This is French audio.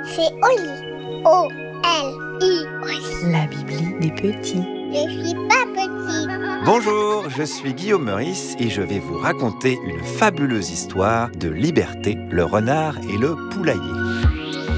C'est Oli. O-L-I. Oli. La Bibli des petits. Je suis pas petit. Bonjour, je suis Guillaume Meurice et je vais vous raconter une fabuleuse histoire de Liberté, le renard et le poulailler.